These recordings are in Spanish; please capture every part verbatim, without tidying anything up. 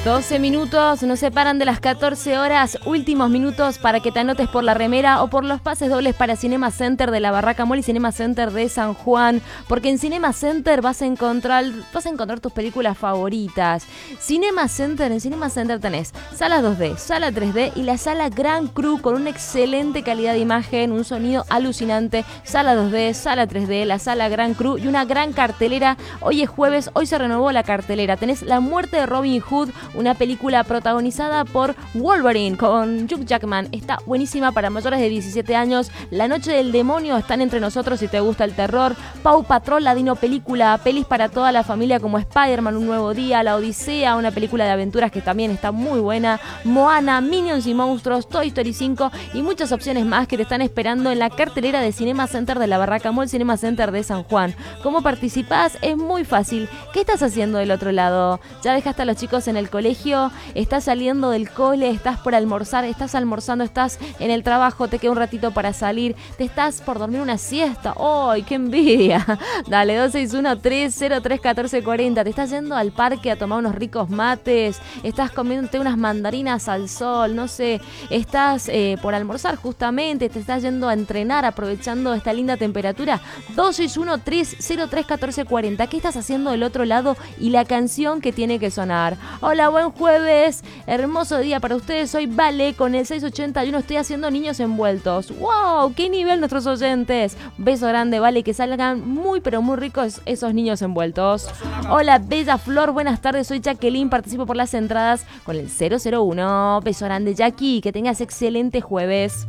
doce minutos nos separan de las catorce horas, últimos minutos para que te anotes por la remera o por los pases dobles para Cinema Center de la Barraca Mall y Cinema Center de San Juan, porque en Cinema Center vas a encontrar, vas a encontrar tus películas favoritas. Cinema Center, en Cinema Center tenés sala dos D, sala tres D y la sala Gran Cru con una excelente calidad de imagen, un sonido alucinante, sala dos D, sala tres D, la sala Gran Cru y una gran cartelera. Hoy es jueves, hoy se renovó la cartelera. Tenés La muerte de Robin Hood, una película protagonizada por Wolverine con Hugh Jackman. Está buenísima para mayores de diecisiete años. La noche del demonio están entre nosotros si te gusta el terror. Paw Patrol, la Dino película, pelis para toda la familia como Spider-Man, Un nuevo día, La Odisea, una película de aventuras que también está muy buena. Moana, Minions y monstruos, Toy Story cinco y muchas opciones más que te están esperando en la cartelera de Cinema Center de la Barraca Mall, Cinema Center de San Juan. ¿Cómo participás? Es muy fácil. ¿Qué estás haciendo del otro lado? ¿Ya dejaste a los chicos en el colegio? ¿Estás saliendo del cole? ¿Estás por almorzar? ¿Estás almorzando? ¿Estás en el trabajo? ¿Te queda un ratito para salir? ¿Te estás por dormir una siesta? ¡Ay, qué envidia! Dale, dos seis uno, tres cero tres, uno cuatro cuatro cero. ¿Te estás yendo al parque a tomar unos ricos mates? ¿Estás comiéndote unas mandarinas al sol? No sé, ¿estás eh, por almorzar justamente? ¿Te estás yendo a entrenar aprovechando esta linda temperatura? dos seis uno, tres cero tres, uno cuatro cuatro cero. ¿Qué estás haciendo del otro lado? Y la canción que tiene que sonar. Hola, buen jueves, hermoso día para ustedes. Soy Vale con el seiscientos ochenta y uno. Estoy haciendo niños envueltos. ¡Wow! ¡Qué nivel nuestros oyentes! Beso grande, Vale, que salgan muy pero muy ricos esos niños envueltos. Hola, Bella Flor, buenas tardes. Soy Jacqueline, participo por las entradas con el cero cero uno. Beso grande, Jackie, que tengas excelente jueves.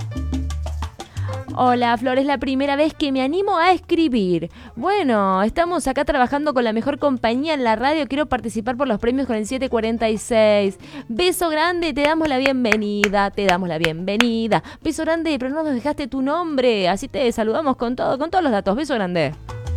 Hola, Flor, es la primera vez que me animo a escribir. Bueno, estamos acá trabajando con la mejor compañía en la radio. Quiero participar por los premios con el siete cuarenta y seis. Beso grande, te damos la bienvenida, te damos la bienvenida. Beso grande, pero no nos dejaste tu nombre, así te saludamos con todo, con todos los datos. Beso grande.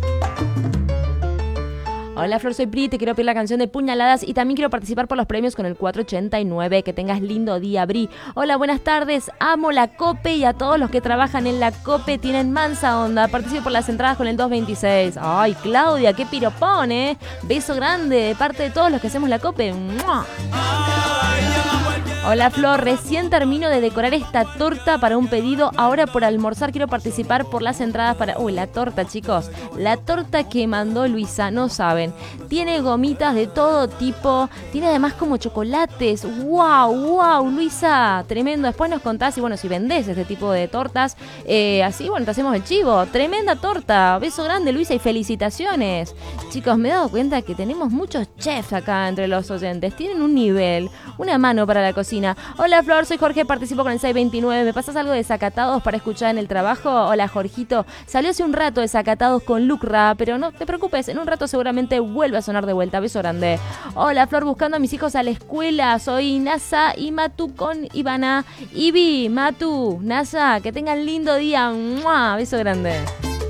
Hola, Flor, soy Pri, te quiero pedir la canción de Puñaladas y también quiero participar por los premios con el cuatro ochenta y nueve. Que tengas lindo día, Bri. Hola, buenas tardes. Amo la COPE y a todos los que trabajan en la COPE tienen mansa onda. Participo por las entradas con el doscientos veintiséis. Ay, Claudia, qué piropón, ¿eh? Beso grande de parte de todos los que hacemos la COPE. ¡Mua! Hola, Flor, recién termino de decorar esta torta para un pedido. Ahora por almorzar quiero participar por las entradas para... Uy, la torta, chicos. La torta que mandó Luisa, no saben. Tiene gomitas de todo tipo. Tiene además como chocolates. ¡Wow, wow, Luisa! Tremendo. Después nos contás y bueno, si vendés este tipo de tortas. Eh, así, bueno, te hacemos el chivo. Tremenda torta. Beso grande, Luisa, y felicitaciones. Chicos, me he dado cuenta que tenemos muchos chefs acá entre los oyentes. Tienen un nivel, una mano para la cocina. Hola, Flor, soy Jorge, participo con el seiscientos veintinueve. ¿Me pasas algo de Desacatados para escuchar en el trabajo? Hola, Jorgito. Salió hace un rato Desacatados con Lucra, pero no te preocupes, en un rato seguramente vuelve a sonar de vuelta. Beso grande. Hola, Flor, buscando a mis hijos a la escuela. Soy Nasa y Matu con Ivana. Ibi, Matu, Nasa, que tengan lindo día. ¡Mua! Beso grande.